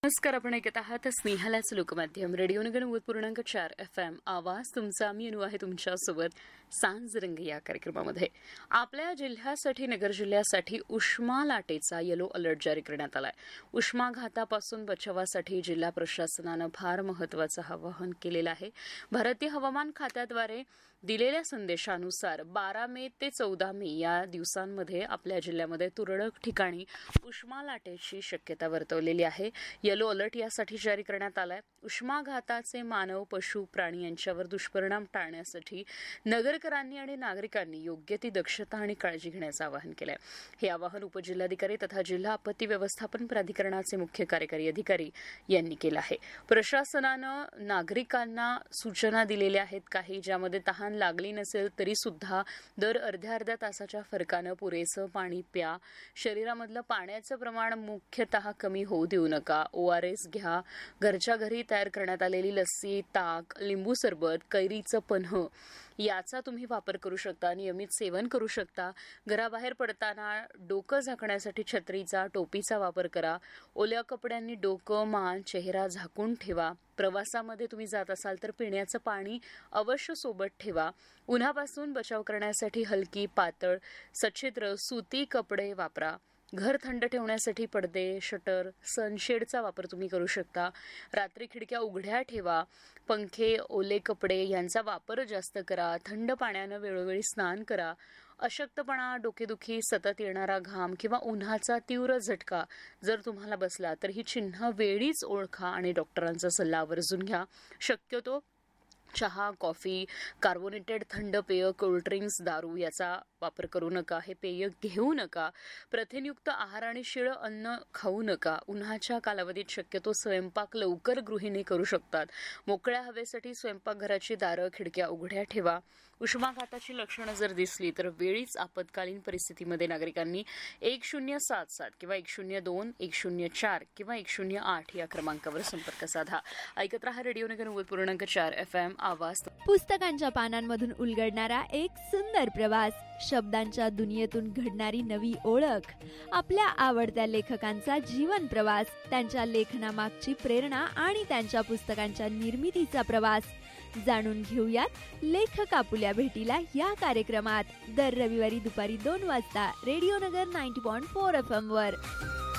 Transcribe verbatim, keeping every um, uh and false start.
नमस्कार. आपण ऐकत आहात स्नेहालाच लोकमाध्यम रेडिओ नगर नव्वद पूर्णांक चार एफ एम आवाज तुमचा. मी अनु आहे तुमच्यासोबत सांज रंग या कार्यक्रमामध्ये. आपल्या जिल्ह्यासाठी नगर जिल्ह्यासाठी उष्मा लाटेचा येलो अलर्ट जारी करण्यात आलाय. उष्माघातापासून बचावासाठी जिल्हा प्रशासनानं फार महत्वाचं आवाहन केलेलं आहे. भारतीय हवामान खात्याद्वारे दिलेल्या संदेशानुसार बारा मे ते चौदा मे या दिवसांमध्ये आपल्या जिल्ह्यामध्ये तुरळक ठिकाणी उष्मा लाटेची शक्यता वर्तवलेली आहे. येलो अलर्ट यासाठी जारी करण्यात आलाय. उष्माघाताचे मानव, पशु, प्राणी यांच्यावर दुष्परिणाम टाळण्यासाठी नगरकरांनी आणि नागरिकांनी योग्य ती दक्षता आणि काळजी घेण्याचं आवाहन केलंय. हे आवाहन उपजिल्हाधिकारी तथा जिल्हा आपत्ती व्यवस्थापन प्राधिकरणाचे मुख्य कार्यकारी अधिकारी यांनी केलं आहे. प्रशासनानं नागरिकांना सूचना दिलेल्या आहेत काही, ज्यामध्ये तहान लागली नसेल तरी सुद्धा दर अर्ध्या अर्ध्या तासाच्या फरकानं पुरेसं पाणी प्या. शरीरामधलं पाण्याचं प्रमाण मुख्यतः कमी होऊ देऊ नका. ओ आर एस घ्या. घरच्या घरी तयार करण्यात आलेली लस्सी, ताक, लिंबू सरबत, कैरीचं पन्ह याचा तुम्ही वापर करू शकता. नियमित सेवन करू शकता. घराबाहेर पडताना डोकं झाकण्यासाठी छत्रीचा, टोपीचा वापर करा. ओल्या कपड्यांनी डोकं, मान, चेहरा झाकून ठेवा. प्रवासामध्ये तुम्ही जात असाल तर पिण्याचं पाणी अवश्य सोबत ठेवा. उन्हापासून बचाव करण्यासाठी हलकी, पातळ, सच्छिद्र सुती कपडे वापरा. घर थंड ठेवण्यासाठी पडदे, शटर, सनशेडचा वापर तुम्ही करू शकता. रात्री खिडक्या उघड्या ठेवा. पंखे, ओले कपडे यांचा वापर जास्त करा. थंड पाण्यानं वेळोवेळी स्नान करा. अशक्तपणा, डोकेदुखी, सतत येणारा घाम किंवा उन्हाचा तीव्र झटका जर तुम्हाला बसला तर ही चिन्ह वेळीच ओळखा आणि डॉक्टरांचा सल्ला आवर्जून घ्या. शक्यतो चहा, कॉफी, कार्बोनेटेड थंड पेय, कोल्ड्रिंक्स, दारू याचा वापर करू नका. हे पेय घेऊ नका. प्रथिनयुक्त आहार आणि शिळं अन्न खाऊ नका. उन्हाच्या कालावधीत शक्यतो स्वयंपाक लवकर गृहिणी करू शकतात. मोकळ्या हवेसाठी स्वयंपाकघराची दारं, खिडक्या उघड्या ठेवा. उष्माघाताची लक्षणं जर दिसली तर वेळीच आपत्कालीन परिस्थितीमध्ये नागरिकांनी एक शून्य सात सात किंवा एक शून्य दोन एक शून्य चार किंवा एक शून्य आठ या क्रमांकावर संपर्क साधा. ऐकत रहा रेडिओ नगर नव्वद पूर्णांक चार एफ एम आवाज. पुस्तकांच्या पानांमधून उलगडणारा एक सुंदर प्रवास, शब्दांच्या दुनियेतून घडणारी नवी ओळख, आपल्या आवडत्या लेखकांचा जीवन प्रवास, त्यांच्या लेखनामागची प्रेरणा आणि त्यांच्या पुस्तकांच्या निर्मितीचा प्रवास जाणून घेऊयात लेखक आपुल्या भेटीला या कार्यक्रमात. दर रविवारी दुपारी दोन वाजता रेडिओ नगर ninety point four F M वर.